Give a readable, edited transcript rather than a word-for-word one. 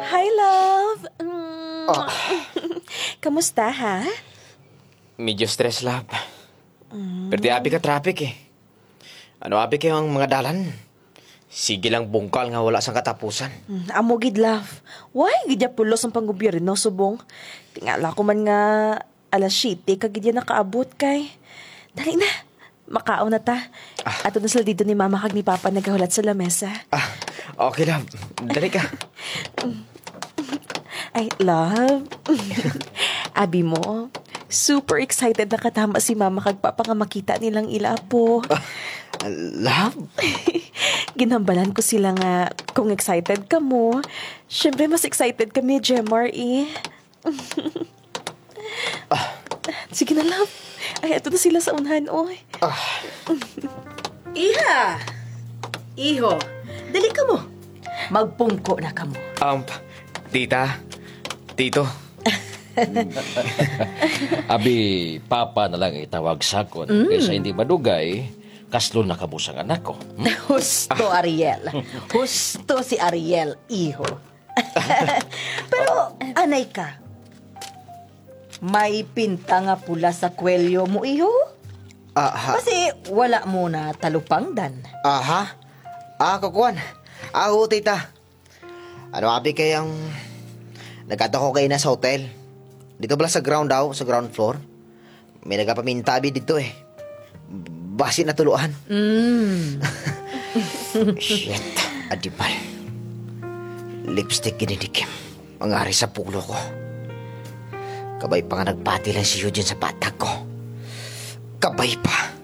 Hi, love. Ah, Kamusta, ha? medyo stress, love. Pero di abi ka traffic eh. Ano abi kayo ang mga dalan? Sige lang bungkal nga wala sang katapusan. Amo gid, love. Why gid ya pulos ang panggobyerno subong? Tingala ko man nga alas 7 kagid ya nakaabot kay. Dali na. Makaon na ta. Ato na sila dito ni mama kag ni papa nagahulat sa lamesa. Ah, okay, love. Dali ka. Ay, love. Abi mo, super excited na katama si mama kag papa nga makita nilang ilapo. Love? Ginambalan ko sila nga kung excited ka mo. Siyempre, mas excited kami, Jemar, eh. Sige na, love. Ay, ito na sila sa unhan, oy. Iha! Iho, dali ka mo. Magpungko na ka mo. Tita, tito. Abi, papa na lang itawag sakon. Kaysa hindi madugay, kaslo na kabusang anak ko. Husto, Ariel. Husto si Ariel, iho. Pero, anay ka. May pinta nga pula sa kwelyo mo, iho? Aha. Kasi wala mo na talupangdan. Aha. Kukuan. Oo, tita. Ano abi kayang nagkata ko kayo na sa hotel. Dito pala sa ground daw, sa ground floor. May nagapamintabi dito eh. Basi na tuluan. Shit, adipal. Lipstick gininikim. Mangari sa pulo ko. Kabay pa nga nagpati lang si Eugene sa patag ko. Kabay pa.